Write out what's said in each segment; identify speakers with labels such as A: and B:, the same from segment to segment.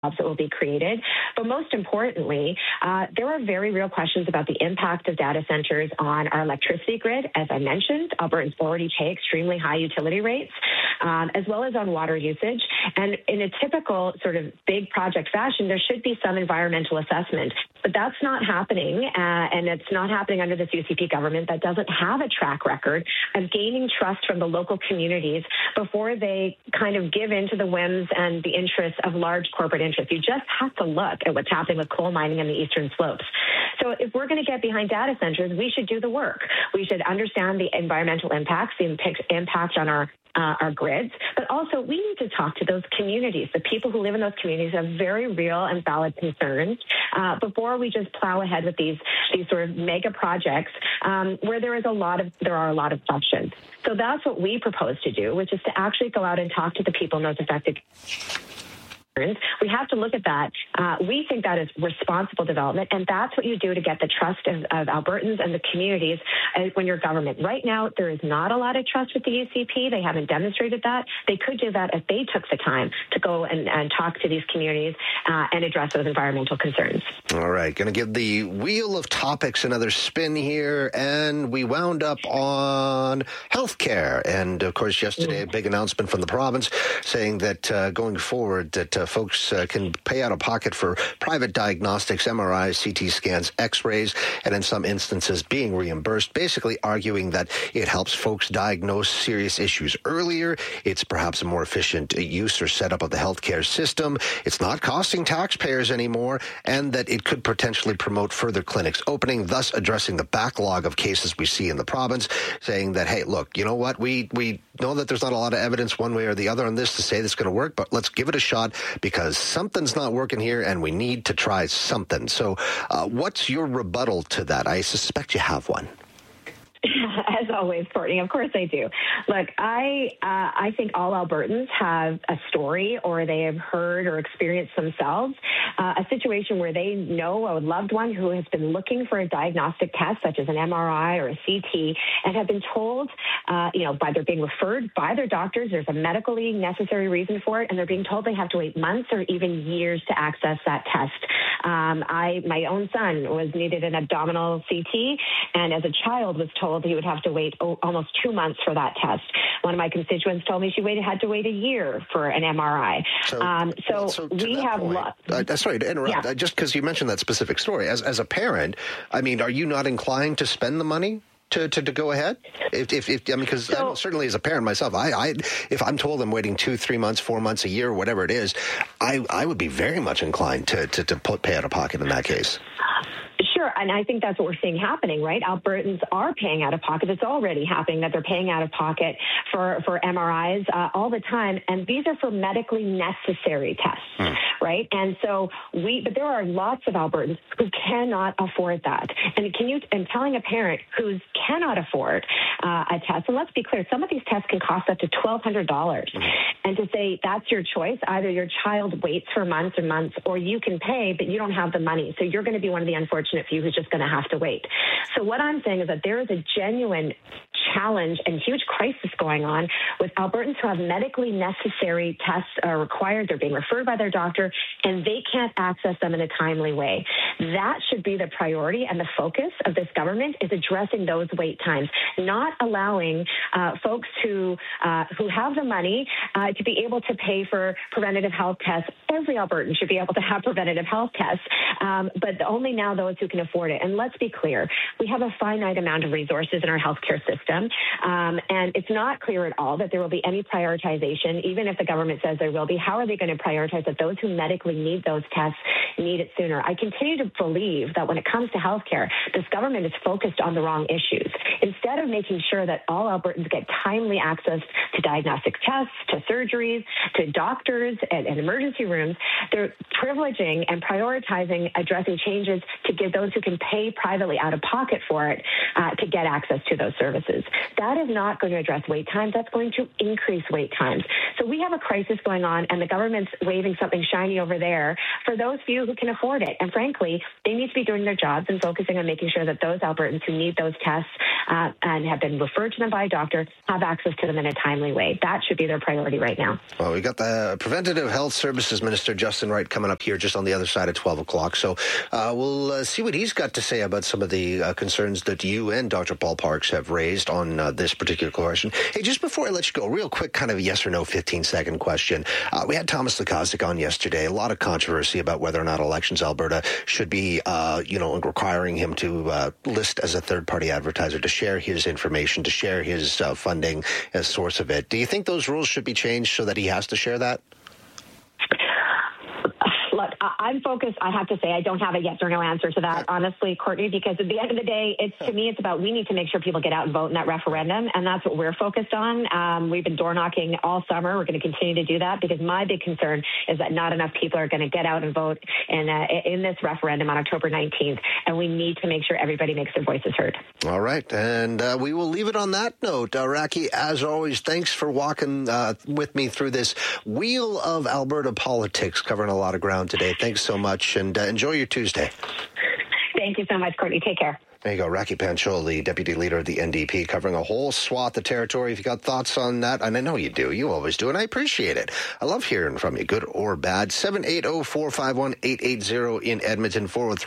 A: jobs that will be created. But most importantly, there are very real questions about the impact of data centers on our electricity grid. As I mentioned, Albertans already pay extremely high utility rates, as well as on water usage. And in a typical sort of big project fashion, there should be some environmental assessment. But that's not happening, and it's not happening under this UCP government that doesn't have a track record of gaining trust from the local communities before they kind of give in to the whims and the interests of large corporate interests. You just have to look at what's happening with coal mining in the eastern slopes. So if we're going to get behind data centers, we should do the work. We should understand the environmental impacts, the impact on our grids, but also we need to talk to those communities. The people who live in those communities have very real and valid concerns before we just plow ahead with these sort of mega projects where there are a lot of questions. So that's what we propose to do, which is to actually go out and talk to the people in those affected. We have to look at that. We think that is responsible development, and that's what you do to get the trust of Albertans and the communities when you're government. Right now, there is not a lot of trust with the UCP. They haven't demonstrated that. They could do that if they took the time to go and talk to these communities and address those environmental concerns.
B: All right, going to give the wheel of topics another spin here, and we wound up on healthcare. And, of course, yesterday, a big announcement from the province saying that going forward, that folks can pay out of pocket for private diagnostics, MRIs, CT scans, X-rays, and in some instances being reimbursed, basically arguing that it helps folks diagnose serious issues earlier. It's perhaps a more efficient use or setup of the healthcare system. It's not costing taxpayers anymore, and that it could potentially promote further clinics opening, thus addressing the backlog of cases we see in the province, saying that, hey, look, you know what? We know that there's not a lot of evidence one way or the other on this to say this is going to work, but let's give it a shot, because something's not working here and we need to try something. So what's your rebuttal to that? I suspect you have one.
A: As always, Courtney, of course I do. Look, I think all Albertans have a story, or they have heard or experienced themselves a situation where they know a loved one who has been looking for a diagnostic test, such as an MRI or a CT, and have been told, by they're being referred by their doctors, there's a medically necessary reason for it, and they're being told they have to wait months or even years to access that test. My own son needed an abdominal CT, and as a child was told he would have to wait almost 2 months for that test. One of my constituents told me she had to wait a year for an MRI. So we have
B: sorry to interrupt.
A: Yeah.
B: Just because you mentioned that specific story, as a parent, I mean, are you not inclined to spend the money to go ahead? Because certainly as a parent myself, if I'm told I'm waiting 2, 3 months, 4 months, a year, whatever it is, I would be very much inclined to pay out of pocket in that case.
A: Sure, and I think that's what we're seeing happening, right? Albertans are paying out of pocket. It's already happening that they're paying out of pocket for MRIs all the time, and these are for medically necessary tests, right? And so but there are lots of Albertans who cannot afford that. And telling a parent who cannot afford a test, and let's be clear, some of these tests can cost up to $1,200, and to say that's your choice, either your child waits for months and months, or you can pay, but you don't have the money, so you're going to be one of the unfortunate few who's just going to have to wait. So what I'm saying is that there is a genuine challenge and huge crisis going on with Albertans who have medically necessary tests required. They're being referred by their doctor, and they can't access them in a timely way. That should be the priority, and the focus of this government is addressing those wait times, not allowing folks who have the money to be able to pay for preventative health tests. Every Albertan should be able to have preventative health tests, but only now those who can afford it. And let's be clear, we have a finite amount of resources in our healthcare system, and it's not clear at all that there will be any prioritization, even if the government says there will be. How are they going to prioritize that those who medically need those tests need it sooner? I continue to believe that when it comes to healthcare, this government is focused on the wrong issues. Instead of making sure that all Albertans get timely access to diagnostic tests, to surgeries, to doctors and emergency rooms, they're privileging and prioritizing addressing changes to give those who can pay privately out of pocket for it to get access to those services. That is not going to address wait times. That's going to increase wait times. So we have a crisis going on, and the government's waving something shiny over there for those few who can afford it. And frankly, they need to be doing their jobs and focusing on making sure that those Albertans who need those tests and have been referred to them by a doctor have access to them in a timely way. That should be their priority right now.
B: Well, we got the Preventative Health Services Minister, Justin Wright, coming up here just on the other side at 12 o'clock. So we'll see what he's got to say about some of the concerns that you and Dr. Paul Parks have raised on this particular question. Hey, just before I let you go, real quick kind of a yes or no 15-second question. We had Thomas Lukaszuk on yesterday. A lot of controversy about whether or not Elections Alberta should be, requiring him to list as a third-party advertiser, to share his information, to share his funding as source of it. Do you think those rules should be changed so that he has to share that?
A: Look, I'm focused. I have to say, I don't have a yes or no answer to that, honestly, Courtney, because at the end of the day, it's about we need to make sure people get out and vote in that referendum, and that's what we're focused on. We've been door knocking all summer. We're going to continue to do that because my big concern is that not enough people are going to get out and vote in this referendum on October 19th, and we need to make sure everybody makes their voices heard.
B: All right, and we will leave it on that note. Raki, as always, thanks for walking with me through this wheel of Alberta politics, covering a lot of ground today. Thanks so much, and enjoy your Tuesday.
A: Thank you so much, Courtney. Take care.
B: There you go. Raki Panchal, the deputy leader of the NDP, covering a whole swath of territory. If you got thoughts on that, and I know you do, you always do, and I appreciate it. I love hearing from you, good or bad. 780-451-880 in Edmonton,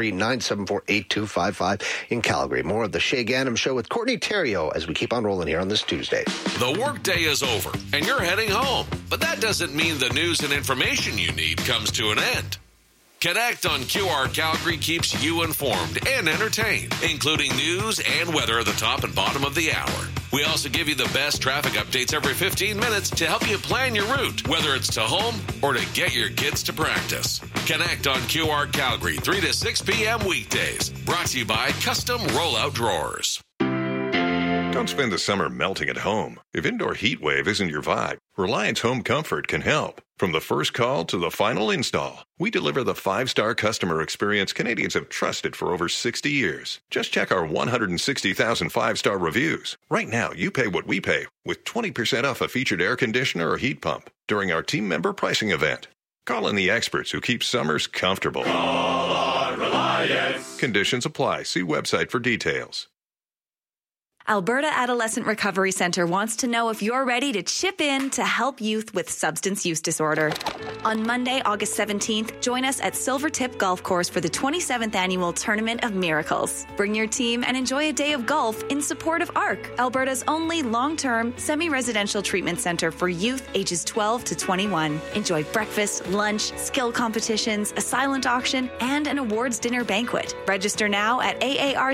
B: 403-974-8255 in Calgary. More of the Shay Gannam Show with Courtney Theriault as we keep on rolling here on this Tuesday.
C: The workday is over, and you're heading home. But that doesn't mean the news and information you need comes to an end. Connect on QR Calgary keeps you informed and entertained, including news and weather at the top and bottom of the hour. We also give you the best traffic updates every 15 minutes to help you plan your route, whether it's to home or to get your kids to practice. Connect on QR Calgary, 3 to 6 p.m. weekdays. Brought to you by Custom Rollout Drawers.
D: Don't spend the summer melting at home. If indoor heat wave isn't your vibe, Reliance Home Comfort can help. From the first call to the final install, we deliver the 5-star customer experience Canadians have trusted for over 60 years. Just check our 160,000 5-star reviews. Right now, you pay what we pay with 20% off a featured air conditioner or heat pump during our team member pricing event. Call in the experts who keep summers comfortable.
E: Call our Reliance.
D: Conditions apply. See website for details.
F: Alberta Adolescent Recovery Centre wants to know if you're ready to chip in to help youth with substance use disorder. On Monday, August 17th, join us at Silvertip Golf Course for the 27th Annual Tournament of Miracles. Bring your team and enjoy a day of golf in support of ARC, Alberta's only long-term, semi-residential treatment centre for youth ages 12 to 21. Enjoy breakfast, lunch, skill competitions, a silent auction, and an awards dinner banquet. Register now at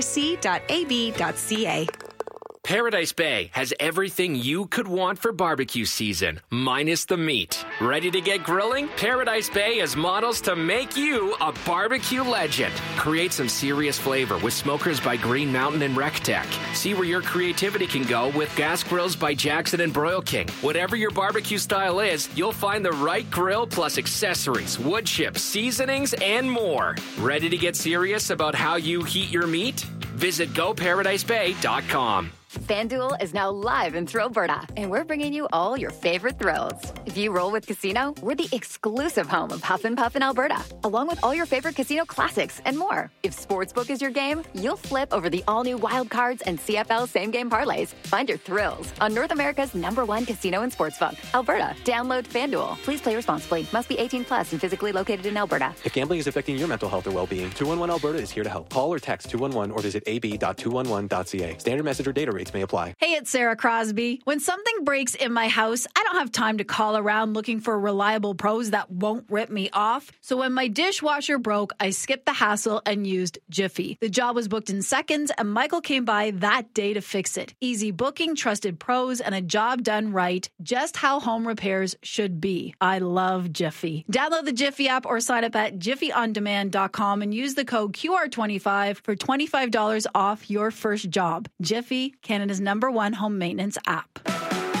F: aarc.ab.ca.
G: Paradise Bay has everything you could want for barbecue season, minus the meat. Ready to get grilling? Paradise Bay has models to make you a barbecue legend. Create some serious flavor with smokers by Green Mountain and RecTech. See where your creativity can go with gas grills by Jackson and Broil King. Whatever your barbecue style is, you'll find the right grill plus accessories, wood chips, seasonings, and more. Ready to get serious about how you heat your meat? Visit GoParadiseBay.com.
H: FanDuel is now live in Thrillberta, and we're bringing you all your favorite thrills. If you roll with Casino, we're the exclusive home of Huff and Puff in Alberta, along with all your favorite casino classics and more. If Sportsbook is your game, you'll flip over the all-new Wild Cards and CFL same-game parlays. Find your thrills on North America's #1 casino and sportsbook, Alberta. Download FanDuel. Please play responsibly. Must be 18 plus and physically located in Alberta.
I: If gambling is affecting your mental health or well-being, 211 Alberta is here to help. Call or text 211 or visit ab.211.ca. Standard message or data rates may apply.
J: Hey, it's Sarah Crosby. When something breaks in my house, I don't have time to call around looking for reliable pros that won't rip me off. So when my dishwasher broke, I skipped the hassle and used Jiffy. The job was booked in seconds, and Michael came by that day to fix it. Easy booking, trusted pros, and a job done right. Just how home repairs should be. I love Jiffy. Download the Jiffy app or sign up at jiffyondemand.com and use the code QR25 for $25 off your first job. Jiffy, Canada's #1 home maintenance app.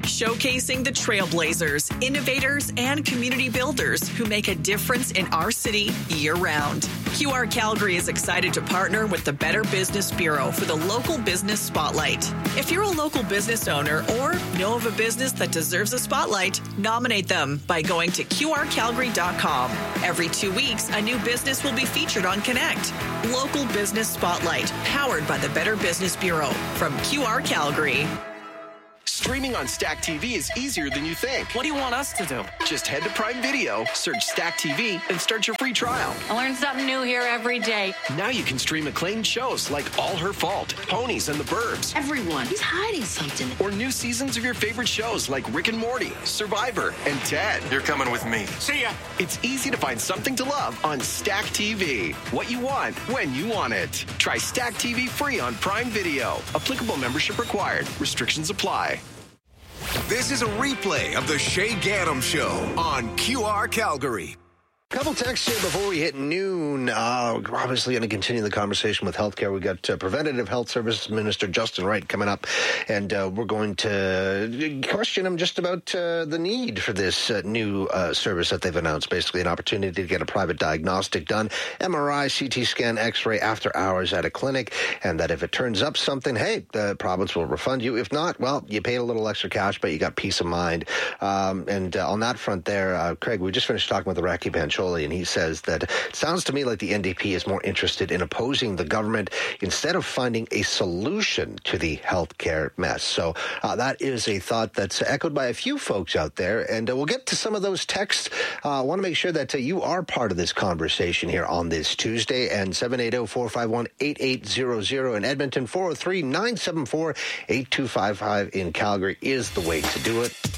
K: showcasing the trailblazers, innovators, and community builders who make a difference in our city year-round. QR Calgary is excited to partner with the Better Business Bureau for the Local Business Spotlight. If you're a local business owner or know of a business that deserves a spotlight, nominate them by going to qrcalgary.com. Every 2 weeks, a new business will be featured on Connect. Local Business Spotlight, powered by the Better Business Bureau from QR Calgary.
L: Streaming on Stack TV is easier than you think.
M: What do you want us to do?
L: Just head to Prime Video, search Stack TV, and start your free trial.
M: I learn something new here every day.
L: Now you can stream acclaimed shows like All Her Fault, Ponies, and The Burbs.
M: Everyone, he's hiding something.
L: Or new seasons of your favorite shows like Rick and Morty, Survivor, and Ted.
N: You're coming with me.
L: See ya! It's easy to find something to love on Stack TV. What you want, when you want it. Try Stack TV free on Prime Video. Applicable membership required. Restrictions apply.
O: This is a replay of the Shay Gaddam Show on QR Calgary.
B: Couple texts here before we hit noon. We're obviously going to continue the conversation with healthcare. We got Preventative Health Services Minister Justin Wright coming up, and we're going to question him just about the need for this new service that they've announced. Basically, an opportunity to get a private diagnostic done, MRI, CT scan, X-ray after hours at a clinic, and that if it turns up something, hey, the province will refund you. If not, well, you paid a little extra cash, but you got peace of mind. And on that front there, Craig, we just finished talking with Iraqi Pancholi, and he says that it sounds to me like the NDP is more interested in opposing the government instead of finding a solution to the healthcare mess. So that is a thought that's echoed by a few folks out there, and we'll get to some of those texts. I want to make sure that you are part of this conversation here on this Tuesday, and 780-451-8800 in Edmonton, 403-974-8255 in Calgary is the way to do it.